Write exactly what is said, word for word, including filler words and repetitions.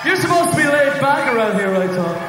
You're supposed to be laid back around here, I thought.